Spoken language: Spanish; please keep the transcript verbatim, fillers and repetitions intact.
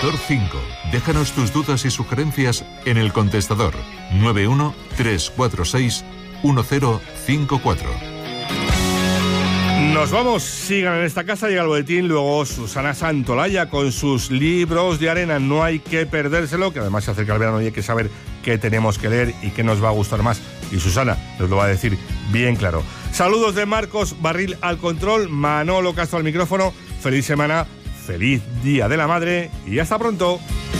Motor cinco. Déjanos tus dudas y sugerencias en el contestador nueve uno tres cuatro seis uno cero cinco cuatro. Nos vamos, sigan en esta casa, llega el boletín, luego Susana Santolaya con sus libros de arena, no hay que perdérselo, que además se acerca el verano y hay que saber qué tenemos que leer y qué nos va a gustar más, y Susana nos lo va a decir bien claro. Saludos de Marcos Barril al control, Manolo Castro al micrófono, feliz semana, feliz Día de la Madre y hasta pronto.